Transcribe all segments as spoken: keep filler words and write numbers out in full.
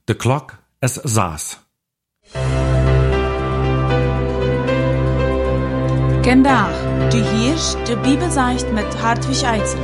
De klok es saß. Vandaag, du hierst de Bibelzeicht met Hartwig Eidsen.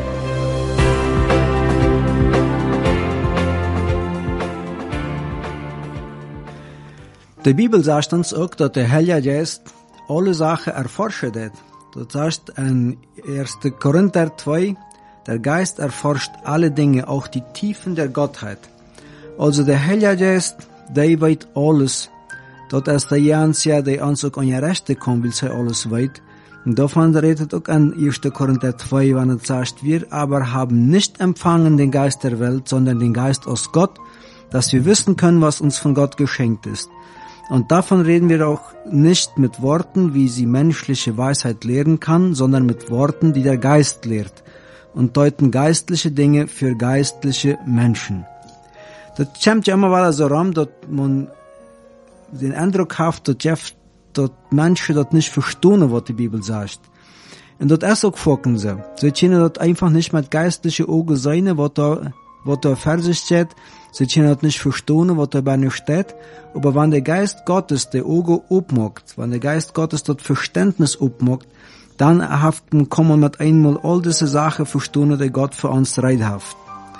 De Bibel sagt uns auch, dass der Heilige Geist alle Sachen erforschen hat. Das heißt in erster Korinther zwei, der Geist erforscht alle Dinge, auch die Tiefen der Gottheit. Also der Heilige Geist, der weiß alles. Dat ist der Jansia, der uns auch an die Rechte kommt, will sie alles weiß. Und davon redet auch an erster Korinther zwei, wenn es sagt, wir aber haben nicht empfangen den Geist der Welt, sondern den Geist aus Gott, dass wir wissen können, was uns von Gott geschenkt ist. Und davon reden wir auch nicht mit Worten, wie sie menschliche Weisheit lehren kann, sondern mit Worten, die der Geist lehrt und deuten geistliche Dinge für geistliche Menschen. Das kommt ja immer wieder so ran, dass man den Eindruck hat, dass, dass Menschen das nicht verstehen, was die Bibel sagt. Und das ist auch folgen sie. Sie können das einfach nicht mit geistlichen Augen sehen, was da, was da fertig steht. Sie können das nicht verstehen, was dabei nicht steht. Aber wenn der Geist Gottes die Augen aufmacht, wenn der Geist Gottes das Verständnis aufmacht, dann kann man mit einmal all diese Sachen verstehen, die Gott für uns reithaft.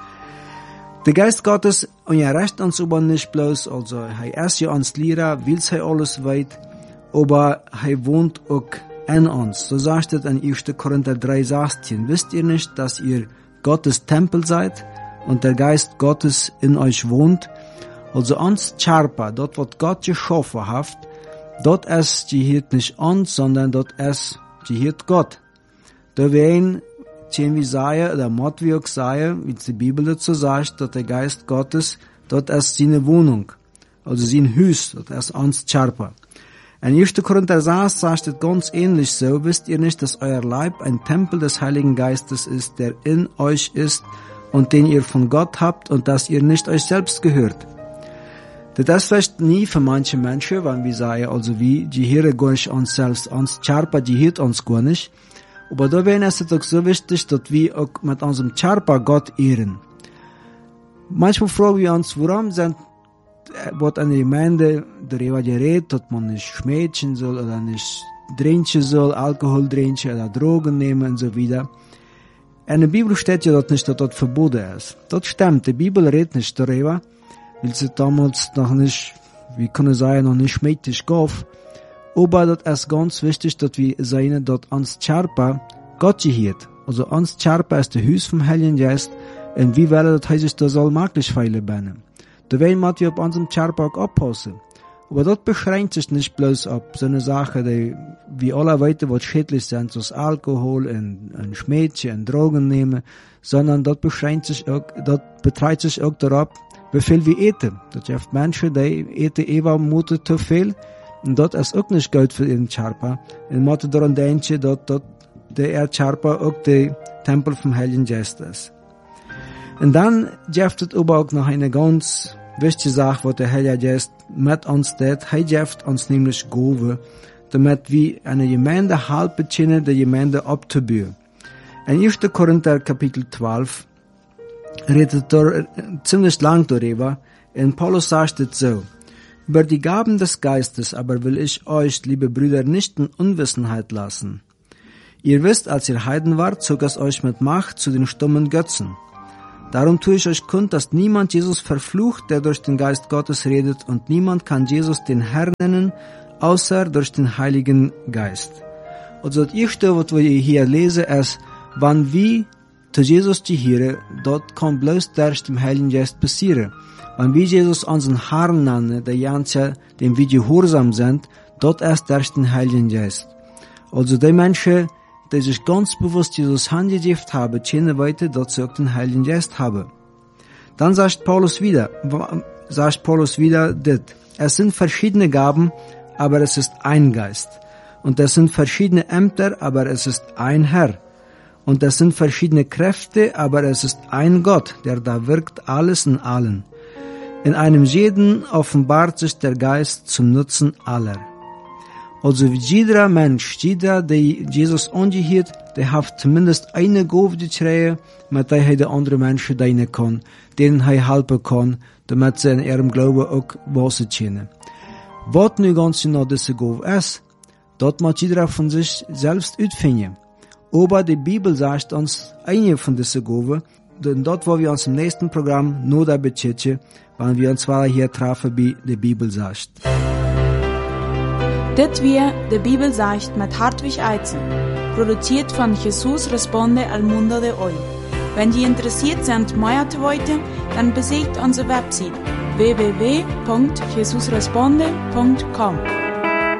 Der Geist Gottes, und er recht uns aber nicht bloß, also er ist ja uns Lehrer, will er alles weit, aber er wohnt auch in uns. So sagt es in erster Korinther drei sechzehn. Wisst ihr nicht, dass ihr Gottes Tempel seid und der Geist Gottes in euch wohnt? Also uns Charpa, dort was Gott geschaffen hat, dort ist gehört nicht uns, sondern dort ist gehört Gott. Da werden Tien wie sagen, oder Mott wie auch sagen, wie die Bibel dazu sagt, dass der Geist Gottes, dort ist seine Wohnung, also sein Haus, dort ist uns Charpa. In erster Korinther sechs sagt es ganz ähnlich so, wisst ihr nicht, dass euer Leib ein Tempel des Heiligen Geistes ist, der in euch ist und den ihr von Gott habt und dass ihr nicht euch selbst gehört. Das ist vielleicht nie für manche Menschen, wenn wir sagen, also wie, die hören gar nicht uns selbst, uns Charpa, die hört uns gar nicht. Aber da wäre es auch so wichtig, dass wir auch mit unserem Charpa Gott ehren. Manchmal fragen wir uns, warum sind, wird an der Gemeinde darüber geredet, dass man nicht schmädchen soll oder nicht trinken soll, Alkohol trinken oder Drogen nehmen und so weiter. In der Bibel steht ja dort nicht, dass das verboten ist. Das stimmt, die Bibel redet nicht darüber, weil sie damals noch nicht, wie kann ich sagen, noch nicht schmädlich gab. Aber das ist ganz wichtig, dass wir sehen, dass uns Charpa Gott gehört. Also uns Charpa ist der Haus vom Heiligen Geist und wie wollen das heißt, da soll möglich feile bringen. Da wollen wir auf unserem Charpa auch aufpassen. Aber das beschränkt sich nicht bloß auf so eine Sache, die wie alle weiter was schädlich sind, so Alkohol und, und Schmädchen und Drogen nehmen, sondern das beschränkt sich auch, das betreibt sich auch darauf, wie viel wir eten. Das gibt Menschen, die eten immer Mutter zu viel. Und das ist auch nicht gut für den Charpa. Und man muss daran denken, dass, dass der Charpa auch der Tempel vom Heiligen Geist ist. Und dann gibt es aber auch noch eine ganz wichtige Sache, was der Heilige Geist mit uns tut. Er gibt uns nämlich Gaben, damit wir eine Gemeinde helfen können, die Gemeinde abzubauen. In erster Korinther Kapitel zwölf redet er ziemlich lang darüber. Und Paulus sagt es so: Über die Gaben des Geistes aber will ich euch, liebe Brüder, nicht in Unwissenheit lassen. Ihr wisst, als ihr Heiden wart, zog es euch mit Macht zu den stummen Götzen. Darum tue ich euch kund, dass niemand Jesus verflucht, der durch den Geist Gottes redet, und niemand kann Jesus den Herrn nennen, außer durch den Heiligen Geist. Also das erste, was wir hier lesen, ist, wann wir zu Jesus gehören, dort kann bloß durch den Heiligen Geist passieren. Wenn wir Jesus unseren Herrn nennen, der Ganze, dem wir gehorsam sind, dort erst durch den Heiligen Geist. Also die Menschen, die sich ganz bewusst Jesus hingegeben haben, können weiter, dass sie auch den Heiligen Geist haben. Dann sagt Paulus wieder, sagt Paulus wieder, das: Es sind verschiedene Gaben, aber es ist ein Geist. Und es sind verschiedene Ämter, aber es ist ein Herr. Und es sind verschiedene Kräfte, aber es ist ein Gott, der da wirkt alles in allen. In einem jeden offenbart sich der Geist zum Nutzen aller. Also jeder Mensch, jeder, der Jesus angehört, der hat zumindest eine Gabe gekriegt, mit der er die anderen Menschen dienen kann, denen er helfen kann, damit sie in ihrem Glauben auch wachsen können. Was nu ganz genau diese Gabe ist, das muss jeder von sich selbst ausfinden. Aber die Bibel sagt uns eine von diesen Gaben, und dort, wo wir uns im nächsten Programm nur dabei beschäftigen, wenn wir uns zwar hier treffen, wie die Bibel sagt. Dit wir de Bibel sagt mit Hartwig Eizen, produziert von Jesus Responde al Mundo de Hoy. Wenn Sie interessiert sind, mehr zu wissen, dann besucht unsere Website w w w punkt jesus responde punkt com.